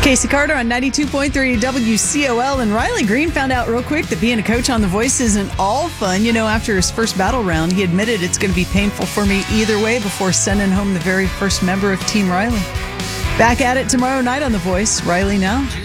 Casey Carter on 92.3 WCOL, and Riley Green found out real quick that being a coach on The Voice isn't all fun. You know, after his first battle round, he admitted it's going to be painful for me either way before sending home the very first member of Team Riley. Back at it tomorrow night on The Voice. Riley now.